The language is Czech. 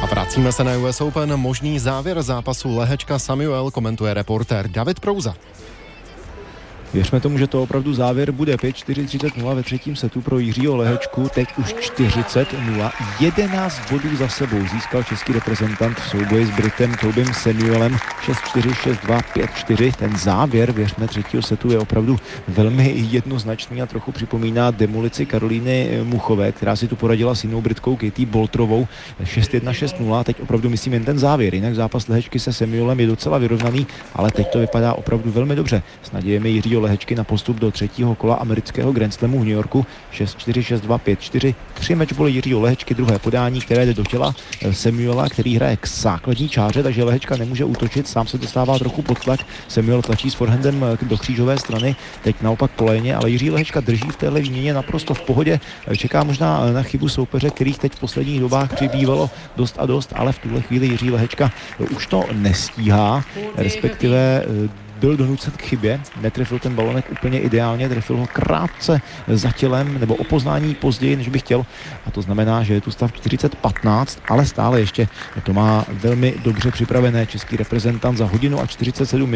Vracíme se na US Open. Možný závěr zápasu Lehečka Samuel komentuje reportér David Prouza. Věřme tomu, že to opravdu závěr bude 5-4, 30-0 ve třetím setu pro Jiřího Lehečku. Teď už 40-0. 11 bodů za sebou získal český reprezentant v souboji s Britem Tobim Samuelem. 6-4, 6-2, 5-4. Ten závěr, věřme, třetího setu je opravdu velmi jednoznačný a trochu připomíná demolici Karolíny Muchové, která si tu poradila s jinou Britkou Katie Bolterovou. 6-1, 6-0. Teď opravdu myslím jen ten závěr. Jinak zápas Lehečky se Samuelem je docela vyrovnaný, ale teď to vypadá opravdu velmi dobře. S nadějemi Jiřího Lehečky na postup do třetího kola amerického Grand Slamu v New Yorku. 6-4, 6-2, 5-4. 3 matchboly Jiřího Lehečky, druhé podání, které jde do těla Samuela, který hraje k základní čáře, takže Lehečka nemůže útočit, sám se dostává trochu pod tlak. Samuel tlačí s forehandem do křížové strany, teď naopak kolejně, ale Jiří Lehečka drží v téhle výměně naprosto v pohodě. Čeká možná na chybu soupeře, kterých teď v posledních dobách přibývalo dost a dost, ale v tuhle chvíli Jiří Lehečka už to nestíhá, respektive byl donucen k chybě, netrefil ten balonek úplně ideálně, trefil ho krátce za tělem, nebo o poznání později, než bych chtěl. A to znamená, že je tu stav 40-15, ale stále ještě to má velmi dobře připravené český reprezentant za hodinu a 47 minut.